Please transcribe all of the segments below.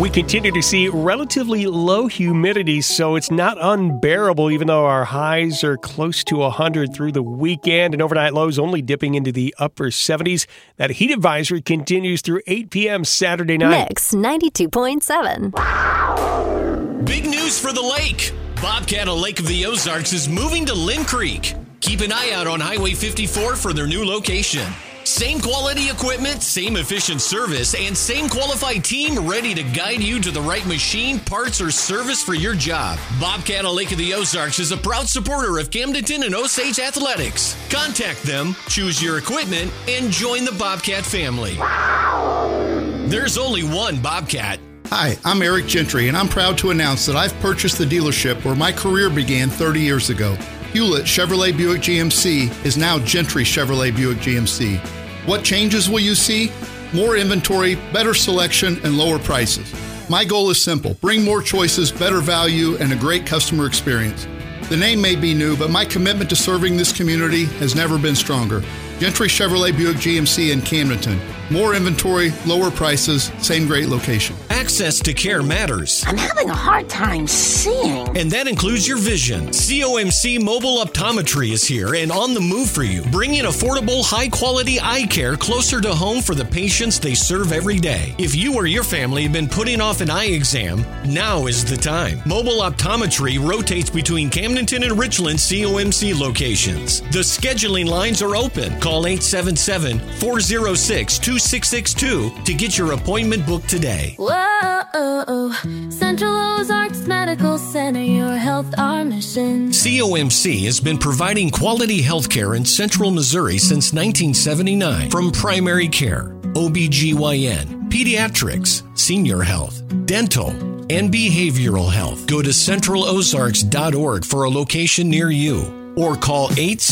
We continue to see relatively low humidity, so it's not unbearable, even though our highs are close to 100 through the weekend and overnight lows only dipping into the upper 70s. That heat advisory continues through 8 p.m. Saturday night. Mix 92.7. Big news for the lake. Bobcat on Lake of the Ozarks is moving to Lynn Creek. Keep an eye out on Highway 54 for their new location. Same quality equipment, same efficient service, and same qualified team ready to guide you to the right machine, parts, or service for your job. Bobcat on Lake of the Ozarks is a proud supporter of Camdenton and Osage Athletics. Contact them, choose your equipment, and join the Bobcat family. There's only one Bobcat. Hi, I'm Eric Gentry, and I'm proud to announce that I've purchased the dealership where my career began 30 years ago. Hewlett Chevrolet Buick GMC is now Gentry Chevrolet Buick GMC. What changes will you see? More inventory, better selection, and lower prices. My goal is simple: bring more choices, better value, and a great customer experience. The name may be new, but my commitment to serving this community has never been stronger. Gentry Chevrolet Buick GMC in Camdenton. More inventory, lower prices, same great location. Access to care matters. I'm having a hard time seeing. And that includes your vision. COMC Mobile Optometry is here and on the move for you, bringing affordable, high-quality eye care closer to home for the patients they serve every day. If you or your family have been putting off an eye exam, now is the time. Mobile Optometry rotates between Camdenton and Richland COMC locations. The scheduling lines are open. Call 877-406-2662 to get your appointment booked today. Whoa, Central Ozarks Medical Center, your health, our mission. COMC has been providing quality health care in Central Missouri since 1979. From primary care, OBGYN, pediatrics, senior health, dental, and behavioral health. Go to centralozarks.org for a location near you. Or call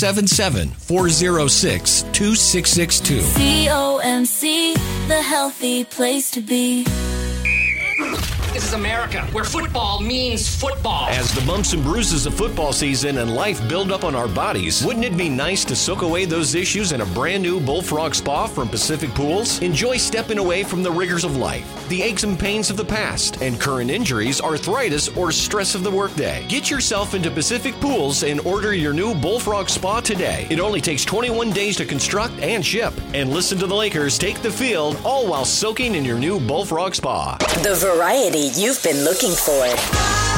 877-406-2662. COMC, the healthy place to be. This is America, where football means football. As the bumps and bruises of football season and life build up on our bodies, wouldn't it be nice to soak away those issues in a brand new Bullfrog Spa from Pacific Pools? Enjoy stepping away from the rigors of life, the aches and pains of the past, and current injuries, arthritis, or stress of the workday. Get yourself into Pacific Pools and order your new Bullfrog Spa today. It only takes 21 days to construct and ship. And listen to the Lakers take the field, all while soaking in your new Bullfrog Spa. The variety you've been looking for.